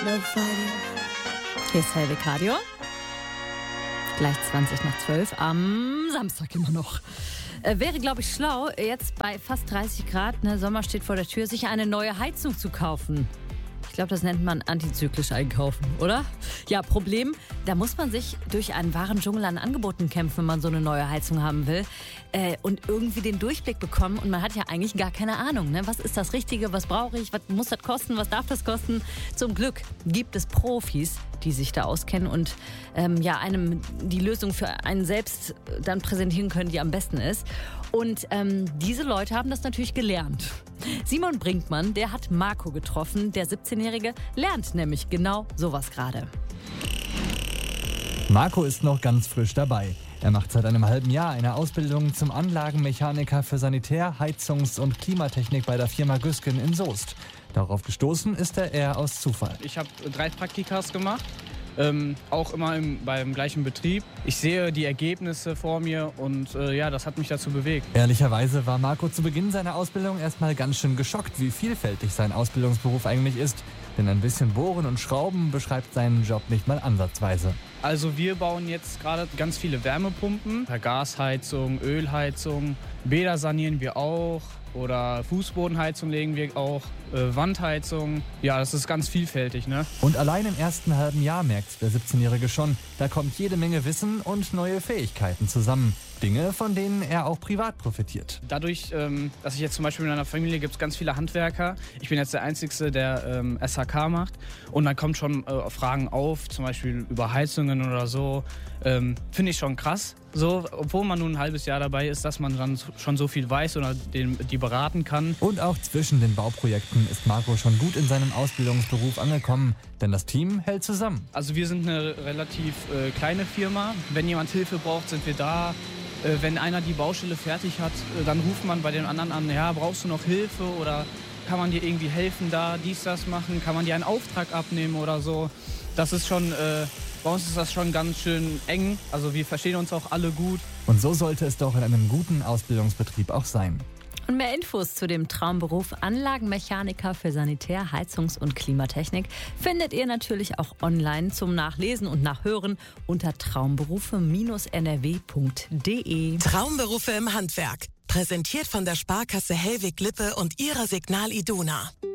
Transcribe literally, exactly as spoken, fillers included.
no fighting. Hier ist Hellwig Radio. Gleich zwanzig nach zwölf am Samstag immer noch. Äh, wäre, glaube ich, schlau, jetzt bei fast dreißig Grad, ne, Sommer steht vor der Tür, sich eine neue Heizung zu kaufen. Ich glaube, das nennt man antizyklisch einkaufen, oder? Ja, Problem, da muss man sich durch einen wahren Dschungel an Angeboten kämpfen, wenn man so eine neue Heizung haben will. Äh, und irgendwie den Durchblick bekommen. Und man hat ja eigentlich gar keine Ahnung, ne? Was ist das Richtige, was brauche ich, was muss das kosten, was darf das kosten? Zum Glück gibt es Profis, die sich da auskennen und ähm, ja, einem die Lösung für einen selbst dann präsentieren können, die am besten ist. Und ähm, diese Leute haben das natürlich gelernt. Simon Brinkmann, der hat Marco getroffen. Der siebzehnjährige lernt nämlich genau sowas gerade. Marco ist noch ganz frisch dabei. Er macht seit einem halben Jahr eine Ausbildung zum Anlagenmechaniker für Sanitär-, Heizungs- und Klimatechnik bei der Firma Güsken in Soest. Darauf gestoßen ist er eher aus Zufall. Ich habe drei Praktikas gemacht. Ähm, auch immer im, beim gleichen Betrieb. Ich sehe die Ergebnisse vor mir und äh, ja, das hat mich dazu bewegt. Ehrlicherweise war Marco zu Beginn seiner Ausbildung erstmal ganz schön geschockt, wie vielfältig sein Ausbildungsberuf eigentlich ist. Denn ein bisschen Bohren und Schrauben beschreibt seinen Job nicht mal ansatzweise. Also wir bauen jetzt gerade ganz viele Wärmepumpen, Gasheizung, Ölheizung, Bäder sanieren wir auch oder Fußbodenheizung legen wir auch, äh, Wandheizung. Ja, das ist ganz vielfältig, ne? Und allein im ersten halben Jahr merkt der siebzehnjährige schon, da kommt jede Menge Wissen und neue Fähigkeiten zusammen. Dinge, von denen er auch privat profitiert. Dadurch, ähm, dass ich jetzt zum Beispiel in einer Familie gibt es ganz viele Handwerker. Ich bin jetzt der Einzige, der ähm, S H K macht. Und dann kommen schon äh, Fragen auf, zum Beispiel über Heizungen oder so. Ähm, Finde ich schon krass. So, obwohl man nun ein halbes Jahr dabei ist, dass man dann schon so viel weiß oder den, die beraten kann. Und auch zwischen den Bauprojekten ist Marco schon gut in seinem Ausbildungsberuf angekommen, denn das Team hält zusammen. Also wir sind eine relativ äh, kleine Firma. Wenn jemand Hilfe braucht, sind wir da. Äh, wenn einer die Baustelle fertig hat, äh, dann ruft man bei den anderen an, ja, brauchst du noch Hilfe oder kann man dir irgendwie helfen da, dies, das machen, kann man dir einen Auftrag abnehmen oder so. Das ist schon... Äh, Bei uns ist das schon ganz schön eng, also wir verstehen uns auch alle gut. Und so sollte es doch in einem guten Ausbildungsbetrieb auch sein. Und mehr Infos zu dem Traumberuf Anlagenmechaniker für Sanitär-, Heizungs- und Klimatechnik findet ihr natürlich auch online zum Nachlesen und Nachhören unter traumberufe Bindestrich n r w punkt d e. Traumberufe im Handwerk. Präsentiert von der Sparkasse Hellwig-Lippe und ihrer Signal Iduna.